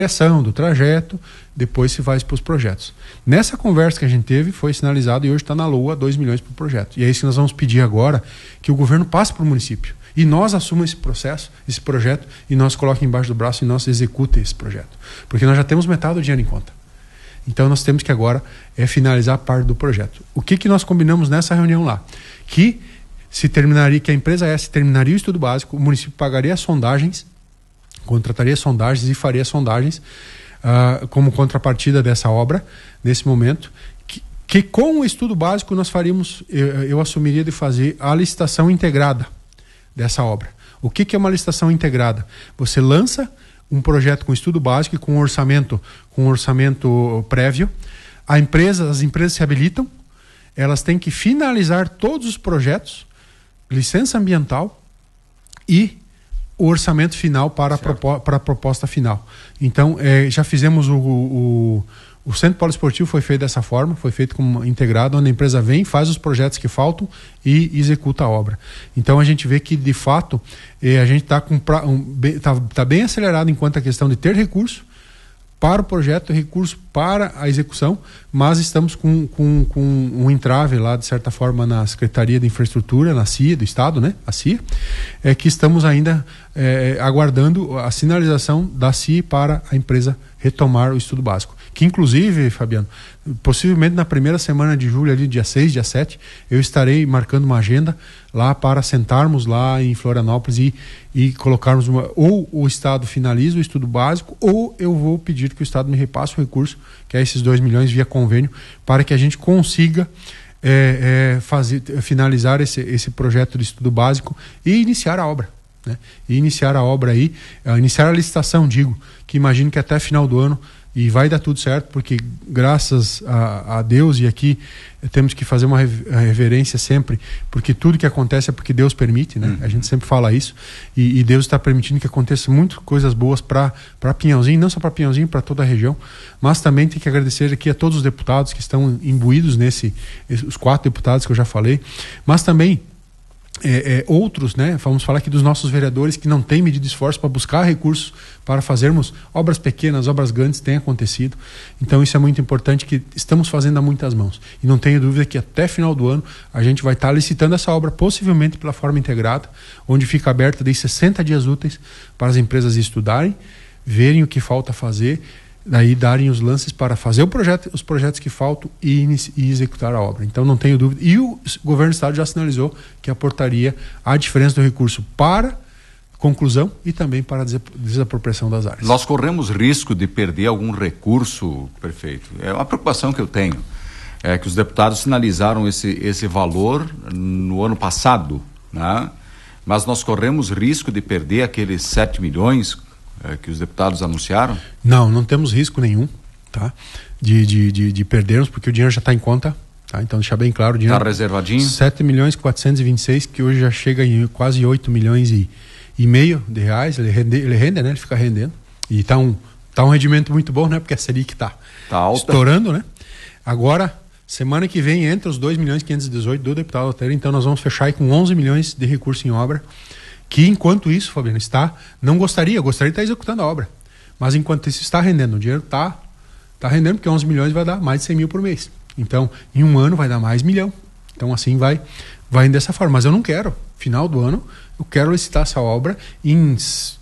do trajeto, depois se faz para os projetos. Nessa conversa que a gente teve, foi sinalizado e hoje está na LOA 2 milhões para o projeto. E é isso que nós vamos pedir agora, que o governo passe para o município. E nós assumamos esse processo, esse projeto, e nós coloquemos embaixo do braço e nós executemos esse projeto. Porque nós já temos metade do dinheiro em conta. Então nós temos que agora finalizar a parte do projeto. O que nós combinamos nessa reunião lá? Que a empresa S terminaria o estudo básico, o município pagaria as sondagens, contrataria sondagens e faria sondagens como contrapartida dessa obra, nesse momento, que com o estudo básico nós faríamos, eu assumiria de fazer a licitação integrada dessa obra. O que é uma licitação integrada? Você lança um projeto com estudo básico e com orçamento prévio, as empresas se habilitam, elas têm que finalizar todos os projetos, licença ambiental e o orçamento final para a proposta final. Então, já fizemos o Centro Poliesportivo, foi feito dessa forma, foi feito como integrado, onde a empresa vem, faz os projetos que faltam e executa a obra. Então, a gente vê que, de fato, a gente está bem acelerado enquanto a questão de ter recurso para o projeto, recurso para a execução, mas estamos com um entrave lá, de certa forma, na Secretaria de Infraestrutura, na CIA, do Estado, né? A CIA, que estamos ainda aguardando a sinalização da CIA para a empresa retomar o estudo básico. Que, inclusive, Fabiano, possivelmente na primeira semana de julho, ali, dia 6, dia 7, eu estarei marcando uma agenda lá para sentarmos lá em Florianópolis e colocarmos ou o Estado finaliza o estudo básico, ou eu vou pedir que o Estado me repasse o recurso, que é esses 2 milhões via convênio, para que a gente consiga finalizar esse projeto de estudo básico e iniciar a obra. Né? E iniciar a obra aí, iniciar a licitação, que imagino que até final do ano, e vai dar tudo certo, porque graças a Deus, e aqui temos que fazer uma reverência sempre, porque tudo que acontece é porque Deus permite, né? A gente sempre fala isso, e Deus está permitindo que aconteça muitas coisas boas para Pinhalzinho, não só para Pinhalzinho, para toda a região, mas também tem que agradecer aqui a todos os deputados que estão imbuídos os 4 deputados que eu já falei, mas também outros, né? Vamos falar aqui dos nossos vereadores que não têm medido esforço para buscar recursos para fazermos obras pequenas, obras grandes, tem acontecido. Então isso é muito importante, que estamos fazendo a muitas mãos. E não tenho dúvida que até final do ano a gente vai estar licitando essa obra, possivelmente pela forma integrada, onde fica aberta de 60 dias úteis para as empresas estudarem, verem o que falta fazer, daí darem os lances para fazer os projetos que faltam e executar a obra. Então não tenho dúvida. E o governo do estado já sinalizou que aportaria a diferença do recurso para conclusão e também para a desapropriação das áreas. Nós corremos risco de perder algum recurso, prefeito? É uma preocupação que eu tenho. É que os deputados sinalizaram esse valor no ano passado, né? Mas nós corremos risco de perder aqueles 7 milhões que os deputados anunciaram? Não temos risco nenhum, tá? De perdermos, porque o dinheiro já está em conta, tá? Então deixar bem claro, o dinheiro está reservadinho? 7 milhões 426, que hoje já chega em quase 8 milhões e meio de reais, ele rende, né? Ele fica rendendo, e tá um rendimento muito bom, né? Porque a Selic tá estourando, né? Agora, semana que vem entra os 2 milhões 518 do deputado Altair, então nós vamos fechar aí com 11 milhões de recurso em obra, que enquanto isso, Fabiano, gostaria de estar executando a obra, mas enquanto isso está rendendo, o dinheiro está rendendo, porque 11 milhões vai dar mais de 100 mil por mês, então em um ano vai dar mais 1 milhão, então assim vai dessa forma, mas eu não quero, final do ano, eu quero licitar essa obra em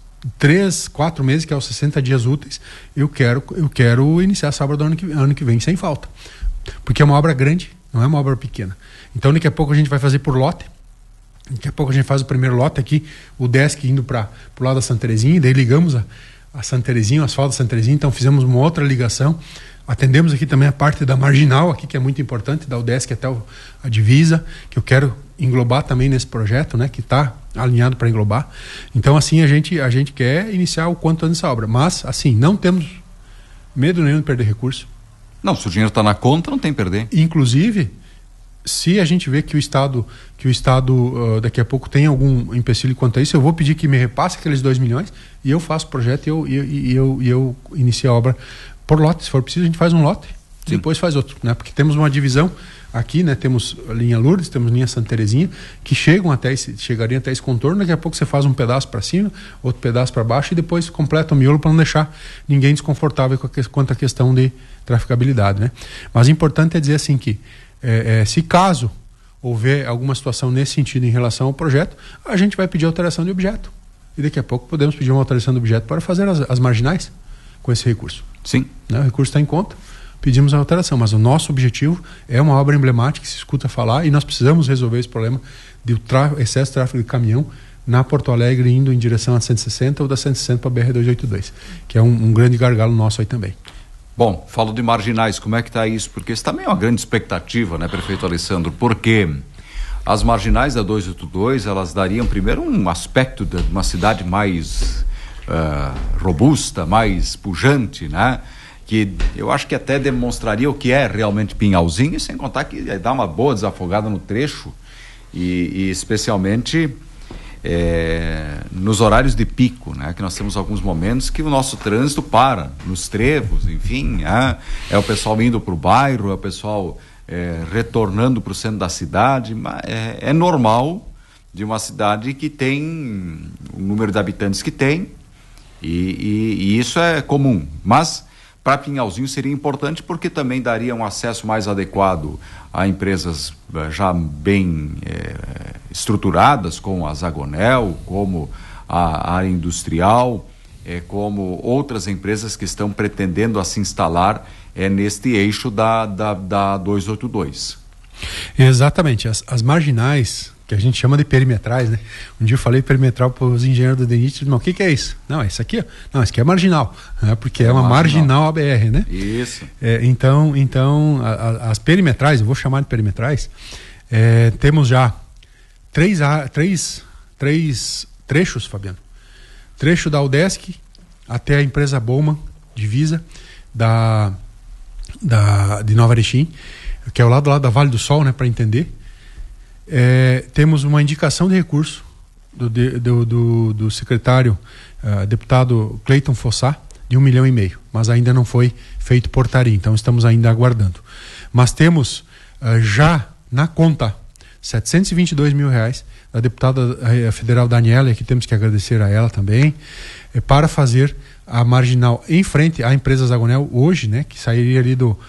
3, 4 meses, que é os 60 dias úteis, eu quero iniciar essa obra do ano que vem sem falta, porque é uma obra grande, não é uma obra pequena, então daqui a pouco a gente vai fazer por lote. Daqui a pouco a gente faz o primeiro lote aqui, o Desk indo para o lado da Santa Terezinha, e daí ligamos a Santa Terezinha, o asfalto da Santa Terezinha, então fizemos uma outra ligação, atendemos aqui também a parte da Marginal, aqui, que é muito importante, da UDESC até a divisa, que eu quero englobar também nesse projeto, né, que está alinhado para englobar. Então assim a gente quer iniciar o quanto antes essa obra, mas assim, não temos medo nenhum de perder recurso. Não, se o dinheiro está na conta, não tem perder. Inclusive, se a gente vê que o Estado daqui a pouco tem algum empecilho quanto a isso, eu vou pedir que me repasse aqueles 2 milhões e eu faço o projeto e eu inicio a obra por lote. Se for preciso, a gente faz um lote. depois faz outro, né? Porque temos uma divisão aqui, né? Temos a linha Lourdes, temos a linha Santa Terezinha, que chegariam até esse contorno. Daqui a pouco você faz um pedaço para cima, outro pedaço para baixo e depois completa o miolo para não deixar ninguém desconfortável quanto à questão de traficabilidade, né? Mas o importante é dizer assim que se caso houver alguma situação nesse sentido em relação ao projeto, a gente vai pedir alteração de objeto. E daqui a pouco podemos pedir uma alteração de objeto para fazer as marginais com esse recurso. Sim. Né? O recurso está em conta, pedimos a alteração, mas o nosso objetivo é uma obra emblemática que se escuta falar e nós precisamos resolver esse problema de excesso de tráfego de caminhão na Porto Alegre indo em direção a 160 ou da 160 para a BR-282, que é um grande gargalo nosso aí também. Bom, falo de marginais, como é que está isso? Porque isso também é uma grande expectativa, né, prefeito Alessandro? Porque as marginais da 282, elas dariam primeiro um aspecto de uma cidade mais robusta, mais pujante, né? Que eu acho que até demonstraria o que é realmente Pinhalzinho, e sem contar que dá uma boa desafogada no trecho e especialmente nos horários de pico, né? Que nós temos alguns momentos que o nosso trânsito para nos trevos, enfim, é o pessoal indo para o bairro, é o pessoal retornando para o centro da cidade, mas é normal de uma cidade que tem o número de habitantes que tem e isso é comum, mas para Pinhalzinho seria importante porque também daria um acesso mais adequado a empresas já bem estruturadas, como a Zagonel, como a área industrial, como outras empresas que estão pretendendo a se instalar neste eixo da 282. Exatamente, as marginais, que a gente chama de perimetrais, né? Um dia eu falei perimetral para os engenheiros do DENIT, não, o que é isso? Não, é isso aqui, não, isso aqui é marginal, né? Porque é uma marginal ABR, né? Isso. Então as perimetrais, eu vou chamar de perimetrais, temos já três trechos, Fabiano. Trecho da UDESC até a empresa Bowman, divisa de Nova Erechim, que é o lado lá da Vale do Sol, né, para entender. Temos uma indicação de recurso do secretário deputado Cleiton Fossá de 1,5 milhão, mas ainda não foi feito portaria, então estamos ainda aguardando. Mas temos já na conta R$722 mil da deputada federal Daniela, e aqui temos que agradecer a ela também, para fazer a marginal em frente à empresa Zagonel hoje, né, que sairia ali do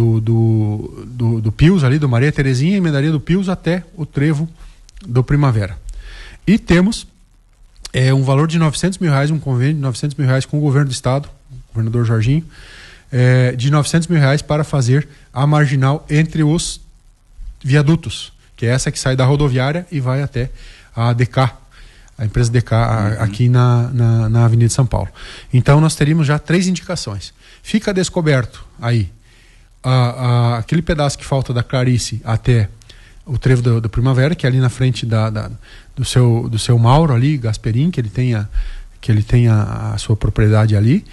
Pius, ali do Maria Terezinha, emendaria do Pius até o trevo do Primavera. E temos um valor de R$900 mil, um convênio de R$900 mil com o governo do estado, o governador Jorginho, de R$900 mil para fazer a marginal entre os viadutos, que é essa que sai da rodoviária e vai até a DK, a empresa DK aqui na Avenida de São Paulo. Então nós teríamos já 3 indicações. Fica descoberto aí aquele pedaço que falta da Clarice até o trevo do Primavera, que é ali na frente do seu Mauro ali, Gasperim, que ele tenha a sua propriedade ali,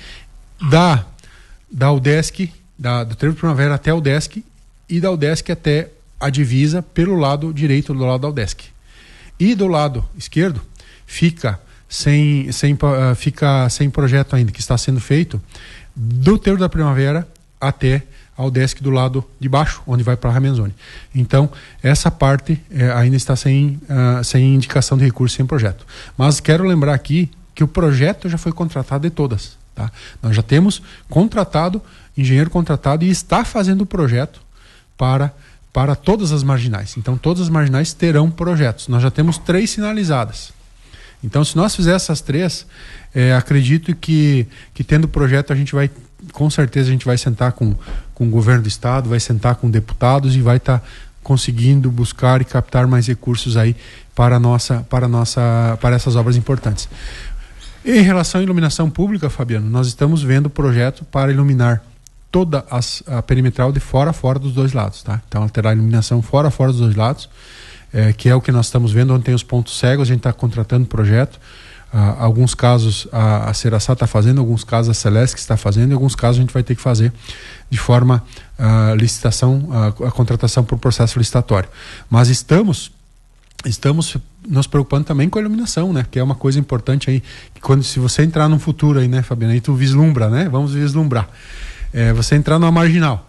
da UDESC, do trevo do Primavera até a UDESC, e da UDESC até a divisa pelo lado direito do lado da UDESC. E do lado esquerdo fica sem projeto ainda, que está sendo feito, do trevo da Primavera até a UDESC do lado de baixo, onde vai para a Ramenzoni. Então, essa parte ainda está sem indicação de recurso, sem projeto. Mas quero lembrar aqui que o projeto já foi contratado de todas. Tá? Nós já temos engenheiro contratado, e está fazendo o projeto para todas as marginais. Então, todas as marginais terão projetos. Nós já temos 3 sinalizadas. Então, se nós fizermos essas 3, acredito que tendo projeto, com certeza a gente vai sentar com o governo do estado, vai sentar com deputados e vai estar conseguindo buscar e captar mais recursos aí para essas obras importantes. Em relação à iluminação pública, Fabiano, nós estamos vendo o projeto para iluminar toda a perimetral de fora a fora dos 2 lados, tá? Então ela terá iluminação fora a fora dos 2 lados, que é o que nós estamos vendo, onde tem os pontos cegos, a gente está contratando projeto. Alguns casos a Ceraçá está fazendo, alguns casos a Celesc está fazendo, e alguns casos a gente vai ter que fazer de forma licitação, a contratação por processo licitatório. Mas estamos nos preocupando também com a iluminação, né? Que é uma coisa importante aí, que se você entrar num futuro aí, né, Fabiano, aí tu vislumbra, né? Vamos vislumbrar. Você entrar numa marginal,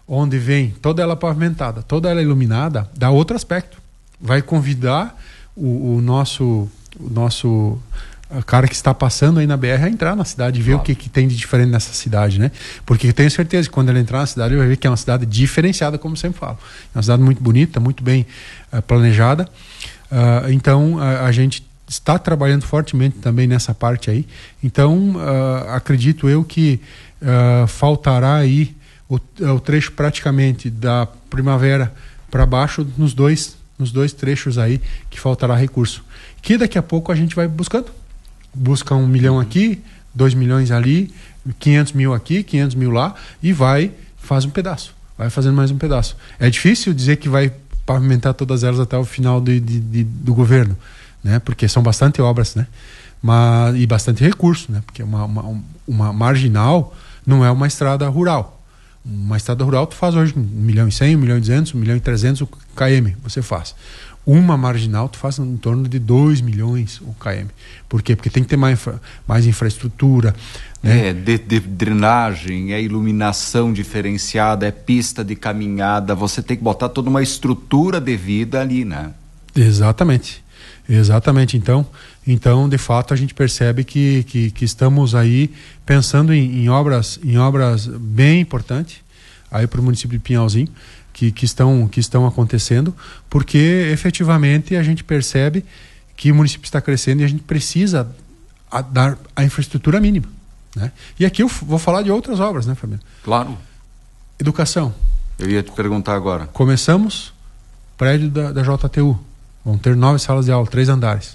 onde vem toda ela pavimentada, toda ela iluminada, dá outro aspecto. Vai convidar o nosso cara que está passando aí na BR a entrar na cidade e ver o que tem de diferente nessa cidade, né? Porque eu tenho certeza que quando ele entrar na cidade, ele vai ver que é uma cidade diferenciada, como eu sempre falo. É uma cidade muito bonita, muito bem planejada. Então, a gente está trabalhando fortemente também nessa parte aí. Então, acredito eu que faltará aí o trecho praticamente da Primavera para baixo nos dois trechos aí que faltará recurso. Que daqui a pouco a gente vai buscando. Busca 1 milhão aqui, 2 milhões ali, 500 mil aqui, 500 mil lá, e faz um pedaço. Vai fazendo mais um pedaço. É difícil dizer que vai pavimentar todas elas até o final do governo, né? Porque são bastante obras, né? E bastante recurso, né? Porque uma marginal não é uma estrada rural. Uma estrada rural tu faz hoje 1 milhão e 100, 1 milhão e 200, 1 milhão e 300 o km, você faz. Uma marginal tu faz em torno de 2 milhões o km. Por quê? Porque tem que ter mais infraestrutura, né? De drenagem, é iluminação diferenciada, é pista de caminhada, você tem que botar toda uma estrutura de vida ali, né? Exatamente. Então, de fato, a gente percebe que estamos aí pensando em obras bem importantes aí para o município de Pinhalzinho, que estão acontecendo, porque efetivamente a gente percebe que o município está crescendo e a gente precisa dar a infraestrutura mínima, né? E aqui eu vou falar de outras obras, né, Fabiano? Claro. Educação. Eu ia te perguntar agora. Começamos prédio da JTU. Vão ter 9 salas de aula, 3 andares.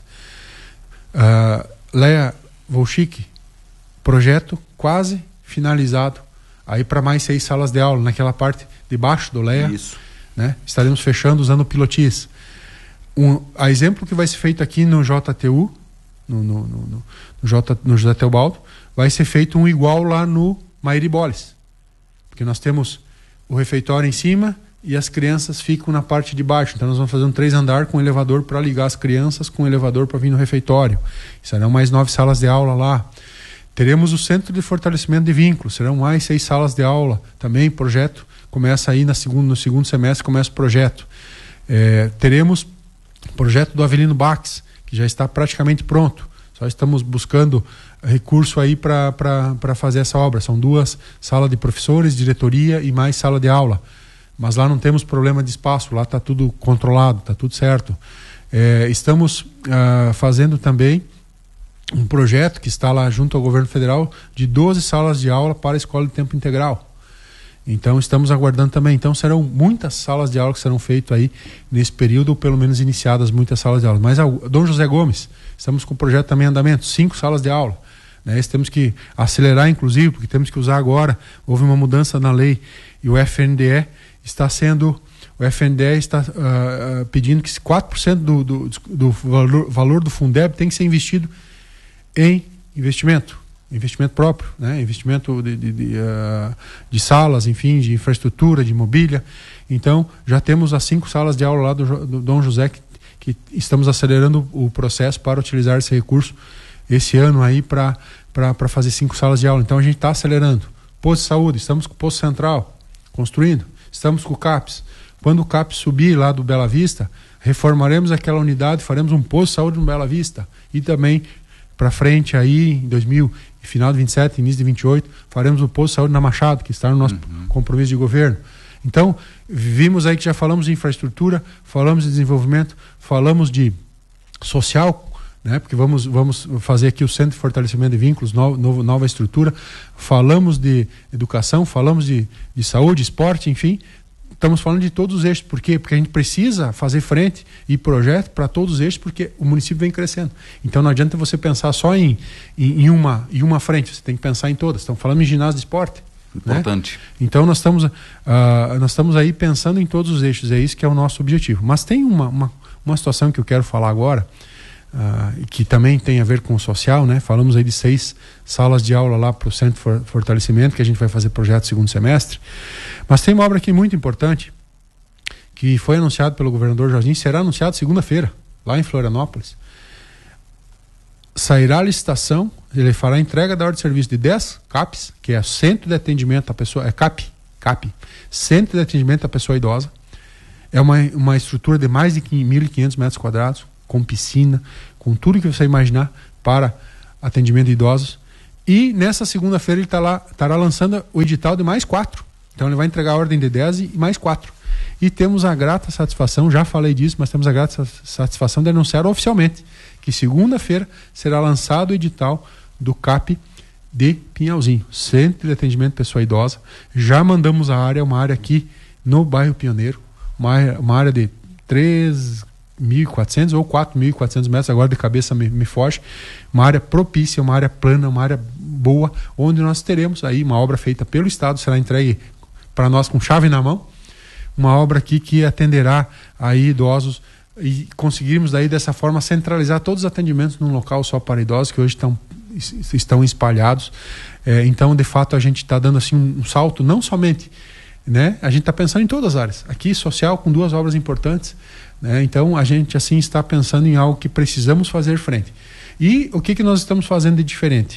Lea Volchic, projeto quase finalizado. Aí para mais 6 salas de aula, naquela parte de baixo do Lea. Isso. Né? Estaremos fechando usando pilotis. A exemplo que vai ser feito aqui no JTU, no José Teobaldo, vai ser feito um igual lá no Mairi Boles. Porque nós temos o refeitório em cima e as crianças ficam na parte de baixo. Então nós vamos fazer um 3 andar com elevador para ligar as crianças com o elevador para vir no refeitório. Serão mais 9 salas de aula lá. Teremos o centro de fortalecimento de vínculos, serão mais 6 salas de aula. Também projeto, começa aí no segundo semestre, começa o projeto. Teremos projeto do Avelino Bax, que já está praticamente pronto. Só estamos buscando recurso aí para fazer essa obra. São 2 salas de professores, diretoria e mais sala de aula. Mas lá não temos problema de espaço, lá está tudo controlado, está tudo certo. Estamos fazendo também um projeto que está lá junto ao governo federal de 12 salas de aula para a escola de tempo integral. Então estamos aguardando também. Então serão muitas salas de aula que serão feitas aí nesse período, ou pelo menos iniciadas muitas salas de aula. Mas Dom José Gomes, estamos com o projeto também em andamento, 5 salas de aula. Né? Esse temos que acelerar, inclusive, porque temos que usar agora. Houve uma mudança na lei e o FNDE está pedindo que 4% do valor do Fundeb tem que ser investido em investimento próprio, né? Investimento de salas, enfim, de infraestrutura, de mobília. Então, já temos as 5 salas de aula lá do Dom José que estamos acelerando o processo para utilizar esse recurso esse ano aí para fazer 5 salas de aula. Então, a gente está acelerando. Posto de saúde, estamos com o posto central, construindo. Estamos com o CAPS. Quando o CAPS subir lá do Bela Vista, reformaremos aquela unidade, faremos um posto de saúde no Bela Vista. E também, para frente aí, em final de 27, início de 28, faremos um posto de saúde na Machado, que está no nosso compromisso de governo. Então, vimos aí que já falamos de infraestrutura, falamos de desenvolvimento, falamos de social, né? Porque vamos fazer aqui o Centro de Fortalecimento de Vínculos, nova estrutura, falamos de educação, falamos de saúde, esporte, enfim, estamos falando de todos os eixos. Por quê? Porque a gente precisa fazer frente e projeto para todos os eixos, porque o município vem crescendo. Então não adianta você pensar só em uma frente, você tem que pensar em todas. Estamos falando em ginásio de esporte. Importante. Né? Então nós estamos aí pensando em todos os eixos, é isso que é o nosso objetivo. Mas tem uma situação que eu quero falar agora, que também tem a ver com o social, né? Falamos aí de 6 salas de aula lá para o Centro de Fortalecimento, que a gente vai fazer projeto segundo semestre. Mas tem uma obra aqui muito importante, que foi anunciado pelo governador Jorginho, será anunciado segunda-feira, lá em Florianópolis. Sairá a licitação, ele fará a entrega da ordem de serviço de 10 CAPs, que é Centro de Atendimento à Pessoa, é CAP CAP, Centro de Atendimento à Pessoa Idosa. É uma estrutura de mais de 1.500 metros quadrados, com piscina, com tudo que você imaginar para atendimento de idosos. E nessa segunda-feira ele estará lançando o edital de mais 4. Então ele vai entregar a ordem de 10 e mais 4. E temos a grata satisfação, já falei disso, mas temos a grata satisfação de anunciar oficialmente que segunda-feira será lançado o edital do CAP de Pinhalzinho, Centro de Atendimento à Pessoa Idosa. Já mandamos a área, uma área aqui no bairro Pioneiro, uma área de 3.400 ou 4.400 metros, agora de cabeça me foge, uma área propícia, uma área plana, uma área boa, onde nós teremos aí uma obra feita pelo Estado, será entregue para nós com chave na mão, uma obra aqui que atenderá aí idosos e conseguirmos daí dessa forma centralizar todos os atendimentos num local só para idosos que hoje estão espalhados. Então, de fato, a gente está dando assim um salto, não somente, né? A gente está pensando em todas as áreas. Aqui, social, com 2 obras importantes, né? Então, a gente assim está pensando em algo que precisamos fazer frente. E o que nós estamos fazendo de diferente?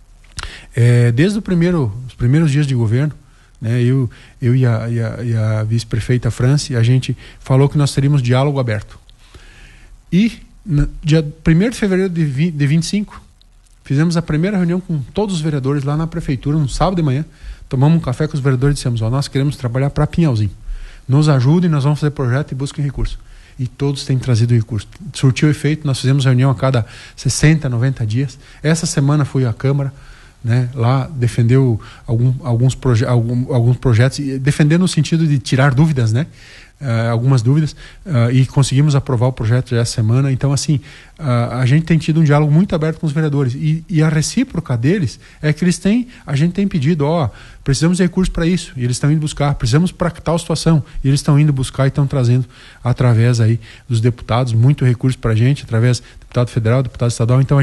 Desde os primeiros dias de governo, né, eu e a vice-prefeita Franci, a gente falou que nós teríamos diálogo aberto. E dia 1º de fevereiro de 25, fizemos a primeira reunião com todos os vereadores lá na prefeitura, no sábado de manhã. Tomamos um café com os vereadores e dissemos: nós queremos trabalhar para Pinhalzinho. Nos ajudem, nós vamos fazer projeto e busquem recurso. E todos têm trazido recurso. Surtiu efeito, nós fizemos reunião a cada 60, 90 dias. Essa semana fui à Câmara, né, lá defendeu alguns projetos, defendendo no sentido de tirar dúvidas, né? Algumas dúvidas, e conseguimos aprovar o projeto essa semana. Então, assim, a gente tem tido um diálogo muito aberto com os vereadores, e a recíproca deles é que a gente tem pedido, precisamos de recursos para isso, e eles estão indo buscar, precisamos para tal situação, e eles estão indo buscar e estão trazendo, através aí dos deputados, muito recurso para a gente, através do deputado federal, deputado estadual. Então,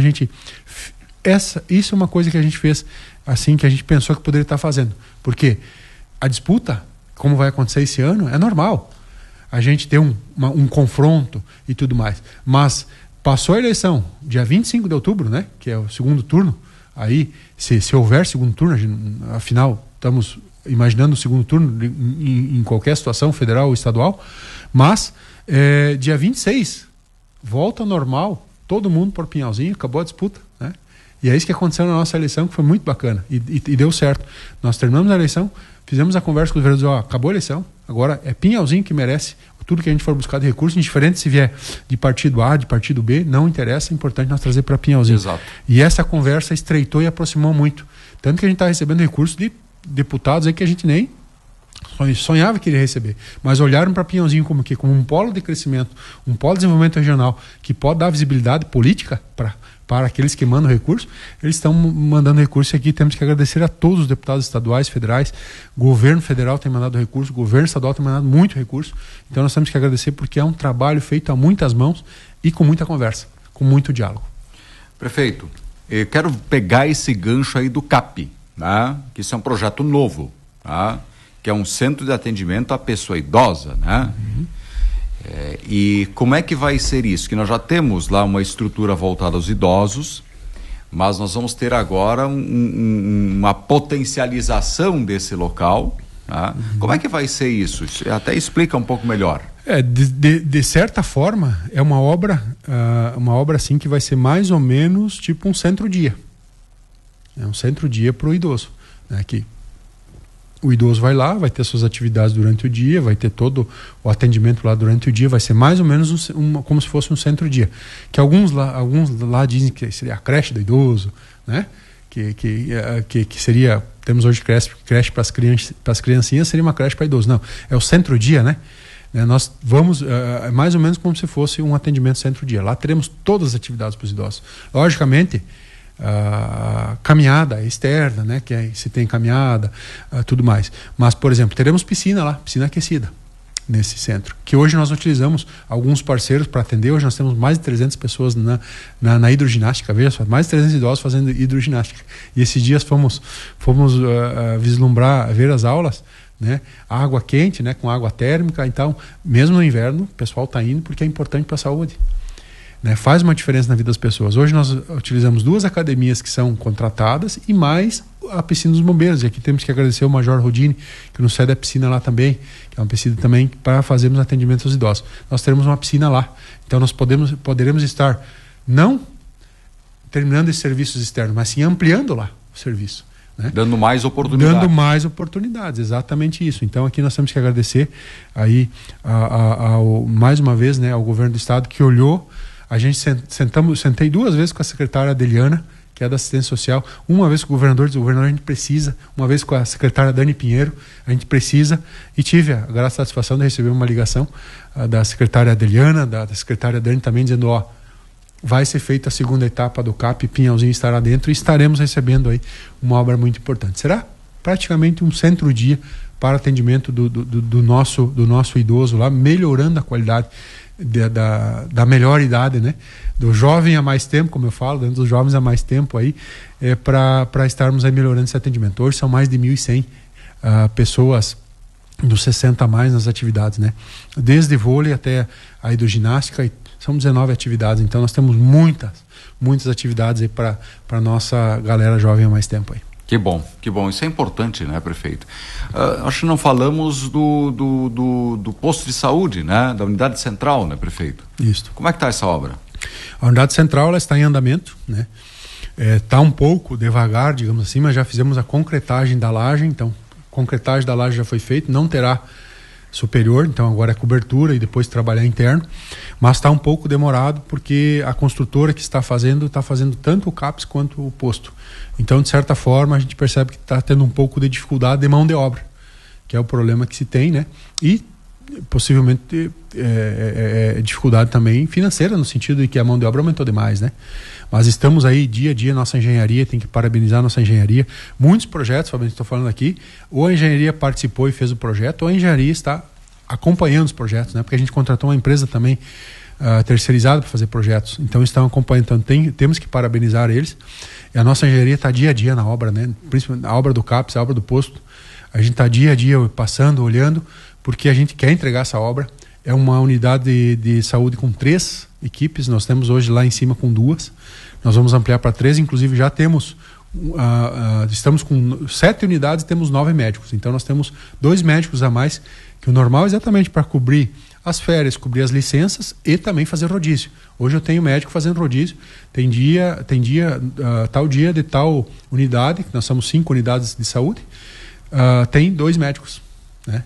isso é uma coisa que a gente fez, assim, que a gente pensou que poderia estar fazendo, porque a disputa, como vai acontecer esse ano, é normal a gente ter um confronto e tudo mais. Mas passou a eleição, dia 25 de outubro, né, que é o segundo turno, aí, se houver segundo turno, afinal, estamos imaginando o segundo turno em qualquer situação, federal ou estadual, mas dia 26, volta ao normal, todo mundo por Pinhalzinho, acabou a disputa, né? E é isso que aconteceu na nossa eleição, que foi muito bacana, e deu certo. Nós terminamos a eleição, fizemos a conversa com os vereadores, acabou a eleição, agora é Pinhalzinho que merece tudo que a gente for buscar de recurso, indiferente se vier de partido A, de partido B, não interessa, é importante nós trazer para Pinhalzinho. Exato. E essa conversa estreitou e aproximou muito. Tanto que a gente está recebendo recursos de deputados aí que a gente nem sonhava que iria receber, mas olharam para Pinhalzinho como um polo de crescimento, um polo de desenvolvimento regional, que pode dar visibilidade política para aqueles que mandam recurso. Eles estão mandando recurso aqui. Temos que agradecer a todos os deputados estaduais, federais. O governo federal tem mandado recurso, o governo estadual tem mandado muito recurso. Então nós temos que agradecer, porque é um trabalho feito a muitas mãos e com muita conversa, com muito diálogo. Prefeito, eu quero pegar esse gancho aí do CAP, né? Que isso é um projeto novo, tá? Que é um centro de atendimento à pessoa idosa, né? Uhum. E como é que vai ser isso? Que nós já temos lá uma estrutura voltada aos idosos, mas nós vamos ter agora uma potencialização desse local, tá? Uhum. Como é que vai ser isso? Até explica um pouco melhor. De certa forma, é uma obra assim que vai ser mais ou menos tipo um centro-dia. É um centro-dia para o idoso, né? Que o idoso vai lá, vai ter suas atividades durante o dia, vai ter todo o atendimento lá durante o dia, vai ser mais ou menos como se fosse um centro-dia. Que alguns lá dizem que seria a creche do idoso, né? Que seria, temos hoje creche para as criancinhas, seria uma creche para idoso. Não, é o centro-dia, né? Nós vamos, mais ou menos como se fosse um atendimento centro-dia. Lá teremos todas as atividades para os idosos. Logicamente, caminhada externa, né, que se tem caminhada, tudo mais. Mas, por exemplo, teremos piscina lá, piscina aquecida nesse centro, que hoje nós utilizamos alguns parceiros para atender. Hoje nós temos mais de 300 pessoas na hidroginástica, veja só, mais de 300 idosos fazendo hidroginástica. E esses dias fomos ver as aulas, né, água quente, né, com água térmica. Então, mesmo no inverno, o pessoal está indo porque é importante para a saúde. né? Faz uma diferença na vida das pessoas. Hoje nós utilizamos 2 academias que são contratadas e mais a piscina dos bombeiros. E aqui temos que agradecer o Major Rodini, que nos cede a piscina lá também, que é uma piscina também para fazermos atendimento aos idosos. Nós teremos uma piscina lá. Então nós poderemos estar não terminando esses serviços externos, mas sim ampliando lá o serviço, né? Dando mais oportunidades. Dando mais oportunidades, exatamente isso. Então aqui nós temos que agradecer aí mais uma vez, né, ao governo do estado que olhou. A gente sentei 2 vezes com a secretária Adeliana, que é da assistência social, uma vez com o governador, disse: o governador, a gente precisa, uma vez com a secretária Dani Pinheiro, a gente precisa, e tive a grata satisfação de receber uma ligação da secretária Adeliana, da secretária Dani também, dizendo: ó, vai ser feita a 2ª etapa do CAP, Pinhalzinho estará dentro e estaremos recebendo aí uma obra muito importante. Será praticamente um centro-dia para atendimento do nosso idoso lá, melhorando a qualidade da melhor idade, né? Do jovem há mais tempo, como eu falo, dentro dos jovens há mais tempo aí, para estarmos aí melhorando esse atendimento. Hoje são mais de 1.100 pessoas dos 60 a mais nas atividades, né? Desde vôlei até a hidroginástica, e são 19 atividades, então nós temos muitas atividades aí para a nossa galera jovem há mais tempo aí. Que bom, isso é importante, né, prefeito? Acho que não falamos do posto de saúde, né, da unidade central, né, prefeito? Isso. Como é que está essa obra? A unidade central, ela está em andamento, né? Está um pouco devagar, digamos assim, mas já fizemos a concretagem da laje, então a concretagem da laje já foi feita, não terá superior, então agora é cobertura e depois trabalhar interno, mas está um pouco demorado porque a construtora que está fazendo tanto o CAPS quanto o posto. Então, de certa forma, a gente percebe que está tendo um pouco de dificuldade de mão de obra, que é o problema que se tem, né? E possivelmente dificuldade também financeira, no sentido de que a mão de obra aumentou demais, né? Mas estamos aí dia a dia, nossa engenharia, tem que parabenizar a nossa engenharia. Muitos projetos, Fabrício, estou falando aqui, ou a engenharia participou e fez o projeto, ou a engenharia está acompanhando os projetos, né? Porque a gente contratou uma empresa também terceirizada para fazer projetos, então estão acompanhando, então temos que parabenizar eles. E a nossa engenharia está dia a dia na obra, né? Principalmente a obra do CAPS, a obra do posto, a gente está dia a dia passando, olhando, porque a gente quer entregar essa obra. É uma unidade de saúde com 3 equipes, nós temos hoje lá em cima com 2, nós vamos ampliar para 3, inclusive já temos, estamos com 7 unidades e temos 9 médicos, então nós temos 2 médicos a mais, que o normal é exatamente para cobrir as férias, cobrir as licenças e também fazer rodízio. Hoje eu tenho médico fazendo rodízio, tem dia tal dia de tal unidade, nós somos 5 unidades de saúde, tem 2 médicos, né?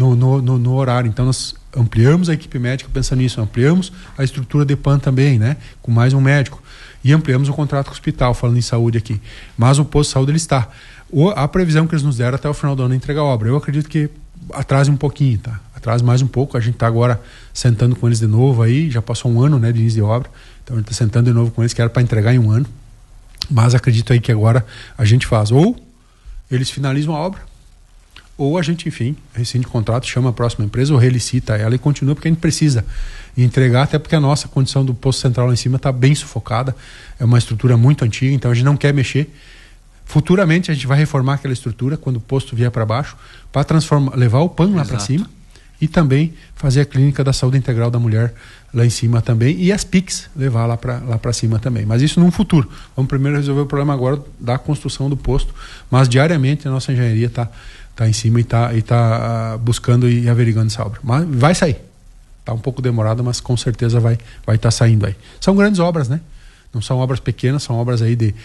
No horário, então nós ampliamos a equipe médica pensando nisso, ampliamos a estrutura de PAN também, né, com mais um médico, e ampliamos o contrato com o hospital, falando em saúde aqui, mas o posto de saúde ele está, a previsão que eles nos deram até o final do ano é entregar a obra. Eu acredito que atrase um pouquinho, tá? Atrase mais um pouco, a gente está agora sentando com eles de novo aí, já passou um ano, né, de início de obra, então a gente está sentando de novo com eles, que era para entregar em um ano, mas acredito aí que agora a gente faz, ou eles finalizam a obra, ou a gente, enfim, rescinde o contrato, chama a próxima empresa ou relicita ela e continua, porque a gente precisa entregar, até porque a nossa condição do posto central lá em cima está bem sufocada, é uma estrutura muito antiga, então a gente não quer mexer. Futuramente a gente vai reformar aquela estrutura quando o posto vier para baixo, para levar o PAN lá para cima e também fazer a clínica da saúde integral da mulher lá em cima também e as PICs levar lá para cima também. Mas isso num futuro. Vamos primeiro resolver o problema agora da construção do posto, mas diariamente a nossa engenharia está em cima e tá buscando e averiguando essa obra. Mas vai sair. Está um pouco demorado, mas com certeza vai estar saindo aí. São grandes obras, né? Não são obras pequenas, são obras aí de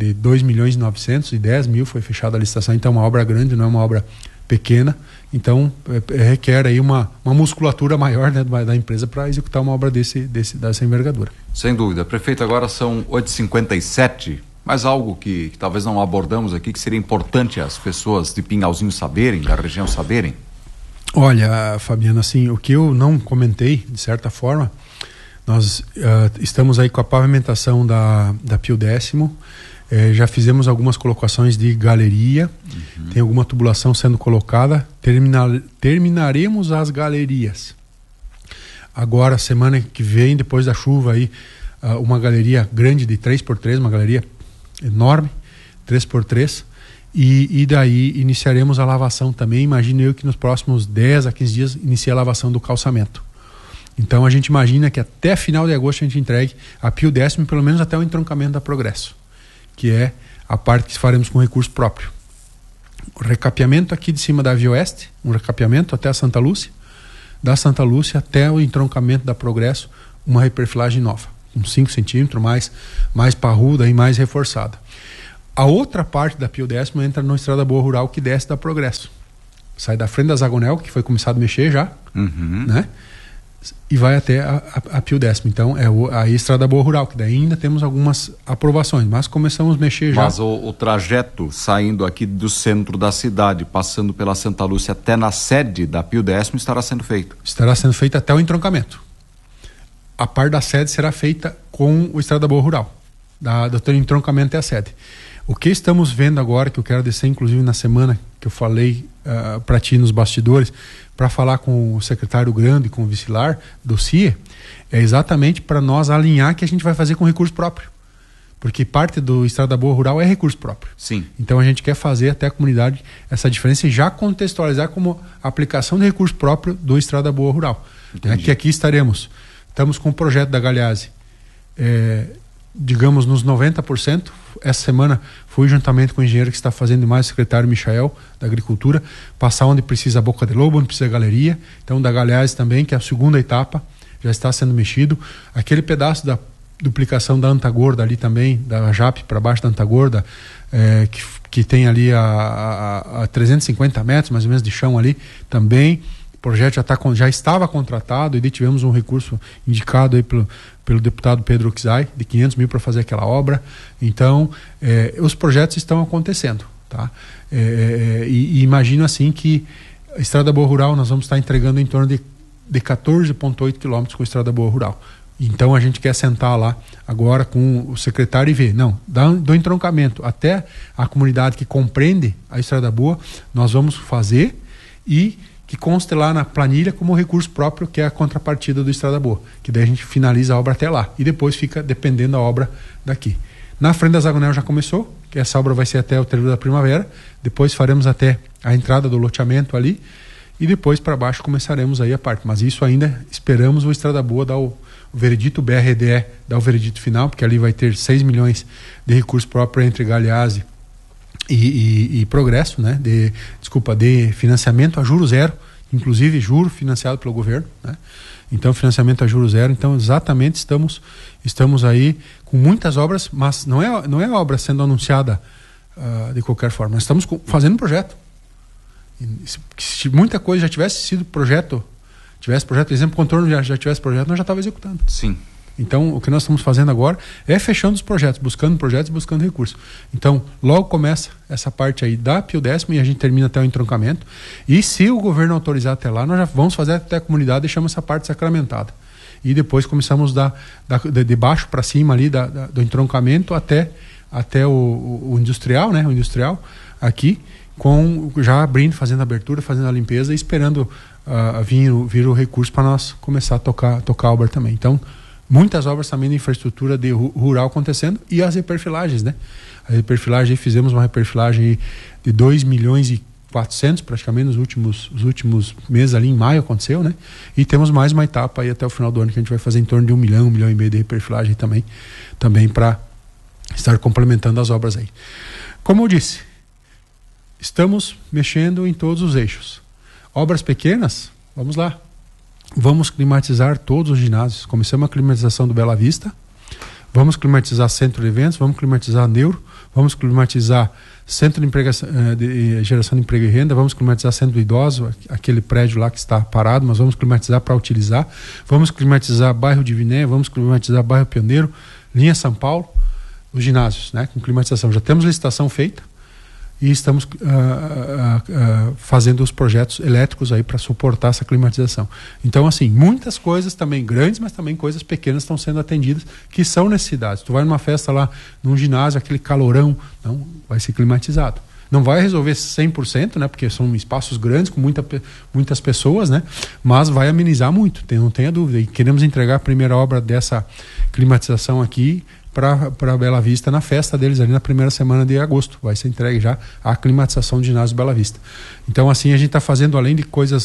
2.910.000 foi fechada a licitação, então é uma obra grande, não é uma obra pequena, então requer aí uma musculatura maior, né, da empresa para executar uma obra dessa envergadura. Sem dúvida. Prefeito, agora são 8h57, mas algo que talvez não abordamos aqui, que seria importante as pessoas de Pinhalzinho saberem, da região saberem? Olha, Fabiano, assim, o que eu não comentei, de certa forma, nós estamos aí com a pavimentação da Pio Décimo, já fizemos algumas colocações de galeria, tem alguma tubulação sendo colocada, terminaremos as galerias. Agora, semana que vem, depois da chuva aí, uma galeria grande de 3x3, uma galeria enorme, 3x3, e daí iniciaremos a lavação também. Imagino eu que nos próximos 10 a 15 dias inicie a lavação do calçamento. Então a gente imagina que até final de agosto a gente entregue a Pio 10º, pelo menos até o entroncamento da Progresso, que é a parte que faremos com recurso próprio. O recapeamento aqui de cima da Via Oeste, um recapeamento até a Santa Lúcia, da Santa Lúcia até o entroncamento da Progresso, uma reperfilagem nova, uns 5 centímetros, mais parruda e mais reforçada. A outra parte da Pio 10º entra na Estrada Boa Rural, que desce da Progresso. Sai da frente da Zagonel, que foi começado a mexer já, né? E vai até a Pio 10º. Então é a Estrada Boa Rural, que daí ainda temos algumas aprovações, mas começamos a mexer já. Mas o trajeto saindo aqui do centro da cidade, passando pela Santa Lúcia até na sede da Pio 10º, estará sendo feito? Estará sendo feito até o entroncamento. A parte da sede será feita com o Estrada Boa Rural, do entroncamento até a sede. O que estamos vendo agora, que eu quero descer inclusive na semana que eu falei para ti nos bastidores, para falar com o secretário Grande e com o vice-lar do CIE, é exatamente para nós alinhar que a gente vai fazer com recurso próprio. Porque parte do Estrada Boa Rural é recurso próprio. Sim. Então a gente quer fazer até a comunidade essa diferença e já contextualizar como aplicação de recurso próprio do Estrada Boa Rural. Que aqui estamos com o projeto da Galeazzi, digamos, nos 90%. Essa semana fui juntamente com o engenheiro que está fazendo mais, o secretário Michael, da Agricultura, passar onde precisa a boca de lobo, onde precisa a galeria. Então, da Galeazzi também, que é a segunda etapa, já está sendo mexido. Aquele pedaço da duplicação da Antagorda ali também, da JAP para baixo da Antagorda, que tem ali a 350 metros mais ou menos de chão ali, também. O projeto já estava contratado e tivemos um recurso indicado aí pelo deputado Pedro Oxai, de 500 mil para fazer aquela obra. Então, os projetos estão acontecendo. Tá? E imagino assim que a Estrada Boa Rural nós vamos estar entregando em torno de 14,8 quilômetros com a Estrada Boa Rural. Então a gente quer sentar lá agora com o secretário e ver, do entroncamento até a comunidade que compreende a Estrada Boa, nós vamos fazer e que conste lá na planilha como recurso próprio, que é a contrapartida do Estrada Boa, que daí a gente finaliza a obra até lá, e depois fica dependendo da obra daqui. Na frente da Zagonel já começou, que essa obra vai ser até o término da primavera, depois faremos até a entrada do loteamento ali, e depois para baixo começaremos aí a parte, mas isso ainda esperamos o Estrada Boa dar o veredito, o BRDE dar o veredito final, porque ali vai ter 6 milhões de recurso próprio entre Galeazzi e Progresso, né? de financiamento a juro zero, inclusive juro financiado pelo governo, né? Então financiamento a juro zero. Então exatamente estamos aí com muitas obras, mas não é obra sendo anunciada de qualquer forma. Nós estamos fazendo um projeto. Se muita coisa já tivesse sido projeto, por exemplo, o contorno já tivesse projeto, nós já estávamos executando. Sim. Então, o que nós estamos fazendo agora é fechando os projetos, buscando projetos e buscando recursos. Então, logo começa essa parte aí da Pio 10º e a gente termina até o entroncamento. E se o governo autorizar até lá, nós já vamos fazer até a comunidade e deixamos essa parte sacramentada. E depois começamos de baixo para cima ali do entroncamento até o industrial, né? O industrial aqui, já abrindo, fazendo a abertura, fazendo a limpeza e esperando vir o recurso para nós começar a tocar a obra também. Então, muitas obras também de infraestrutura de rural acontecendo e as reperfilagens, né? A reperfilagem, fizemos uma reperfilagem de 2 milhões e 400 praticamente nos últimos meses, ali em maio aconteceu, né? E temos mais uma etapa aí até o final do ano que a gente vai fazer em torno de 1 milhão e meio de reperfilagem também para estar complementando as obras aí. Como eu disse, estamos mexendo em todos os eixos. Obras pequenas, vamos lá. Vamos climatizar todos os ginásios. Começamos a climatização do Bela Vista, vamos climatizar centro de eventos, vamos climatizar neuro, vamos climatizar centro de geração de emprego e renda, vamos climatizar centro de idosos, aquele prédio lá que está parado, mas vamos climatizar para utilizar, vamos climatizar bairro de Viné, vamos climatizar bairro Pioneiro, linha São Paulo, os ginásios, né, com climatização. Já temos licitação feita e estamos fazendo os projetos elétricos aí para suportar essa climatização. Então, assim, muitas coisas também grandes, mas também coisas pequenas estão sendo atendidas, que são necessidades. Tu vai numa festa lá, num ginásio, aquele calorão, não, vai ser climatizado. Não vai resolver 100%, né, porque são espaços grandes, com muitas pessoas, né, mas vai amenizar muito, não tenha dúvida. E queremos entregar a primeira obra dessa climatização aqui para Bela Vista na festa deles ali na primeira semana de agosto. Vai ser entregue já a climatização do ginásio Bela Vista. Então, assim, a gente está fazendo, além de coisas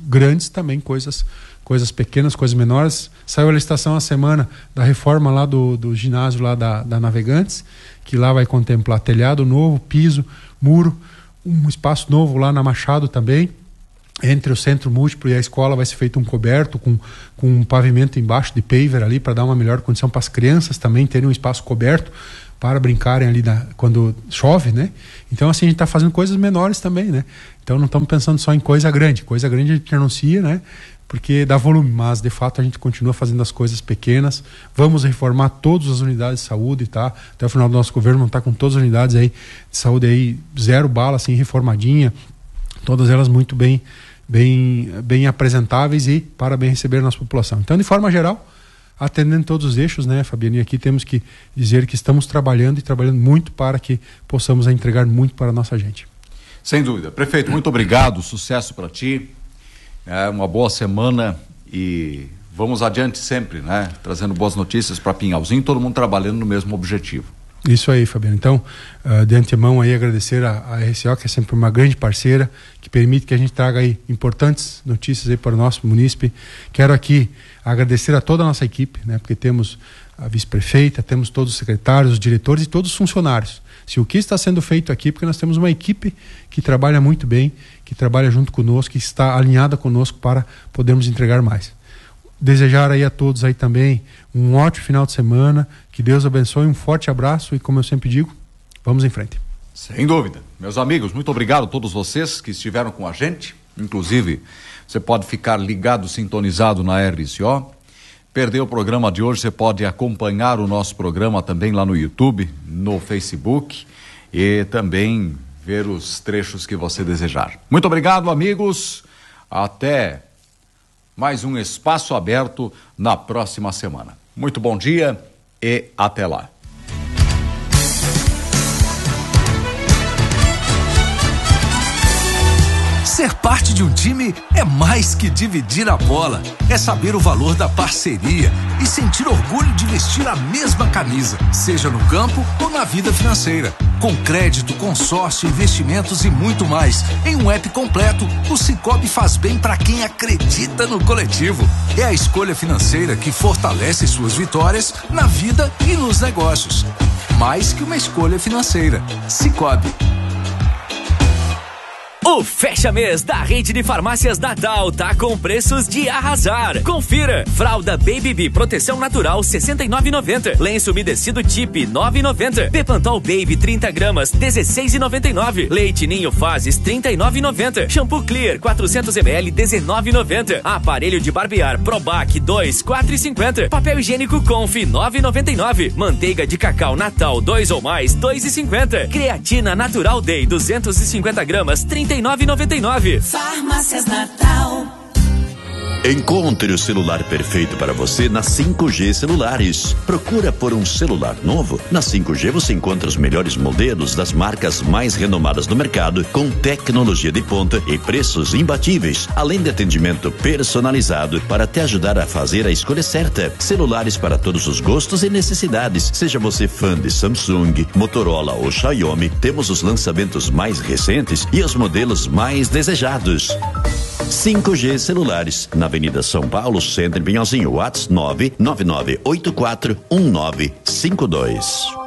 grandes também, coisas pequenas, coisas menores. Saiu a licitação a semana da reforma lá do ginásio lá da Navegantes, que lá vai contemplar telhado novo, piso, muro, um espaço novo lá na Machado também. Entre o centro múltiplo e a escola vai ser feito um coberto com um pavimento embaixo de paver ali, para dar uma melhor condição para as crianças também terem um espaço coberto para brincarem ali quando chove, né? Então, assim, a gente está fazendo coisas menores também, né? Então, não estamos pensando só em coisa grande. Coisa grande a gente anuncia, né? Porque dá volume, mas, de fato, a gente continua fazendo as coisas pequenas. Vamos reformar todas as unidades de saúde, tá? Até o final do nosso governo vamos estar com todas as unidades aí de saúde aí, 0 bala, assim, reformadinha. Todas elas muito bem apresentáveis e para bem receber a nossa população. Então, de forma geral, atendendo todos os eixos, né, Fabiano? E aqui temos que dizer que estamos trabalhando muito para que possamos entregar muito para a nossa gente. Sem dúvida. Prefeito, muito obrigado, sucesso para ti, uma boa semana e vamos adiante sempre, né? Trazendo boas notícias para Pinhalzinho, todo mundo trabalhando no mesmo objetivo. Isso aí, Fabiano. Então, de antemão aí agradecer a RCO, que é sempre uma grande parceira, que permite que a gente traga aí importantes notícias aí para o nosso munícipe. Quero aqui agradecer a toda a nossa equipe, né? Porque temos a vice-prefeita, temos todos os secretários, os diretores e todos os funcionários. Se o que está sendo feito aqui, porque nós temos uma equipe que trabalha muito bem, que trabalha junto conosco, que está alinhada conosco para podermos entregar mais. Desejar aí a todos aí também um ótimo final de semana, que Deus abençoe, um forte abraço e, como eu sempre digo, vamos em frente. Sem dúvida. Meus amigos, muito obrigado a todos vocês que estiveram com a gente, inclusive você pode ficar ligado, sintonizado na RCO. Perdeu o programa de hoje, você pode acompanhar o nosso programa também lá no YouTube, no Facebook e também ver os trechos que você desejar. Muito obrigado, amigos. Até mais um Espaço Aberto na próxima semana. Muito bom dia e até lá. Ser parte de um time é mais que dividir a bola. É saber o valor da parceria e sentir orgulho de vestir a mesma camisa, seja no campo ou na vida financeira. Com crédito, consórcio, investimentos e muito mais. Em um app completo, o Sicoob faz bem para quem acredita no coletivo. É a escolha financeira que fortalece suas vitórias na vida e nos negócios. Mais que uma escolha financeira. Sicoob. O fecha-mês da rede de farmácias Natal tá com preços de arrasar. Confira. Fralda Baby Bee Proteção Natural 69,90. Lenço umedecido Tip 9,90. Bepantol Baby 30 gramas 16,99. Leite Ninho Fases 39,90. Shampoo Clear 400 ml 19,90. Aparelho de barbear Probac 2 4,50. Papel higiênico Conf 9,99. Manteiga de cacau Natal 2 ou mais 2,50. Creatina Natural Day 250 gramas 39,99. Farmácias Natal. Encontre o celular perfeito para você na 5G Celulares. Procura por um celular novo? Na 5G você encontra os melhores modelos das marcas mais renomadas no mercado, com tecnologia de ponta e preços imbatíveis, além de atendimento personalizado para te ajudar a fazer a escolha certa. Celulares para todos os gostos e necessidades. Seja você fã de Samsung, Motorola ou Xiaomi, temos os lançamentos mais recentes e os modelos mais desejados. 5G Celulares, na Avenida São Paulo, Centro em Pinhalzinho, WhatsApp 999841952.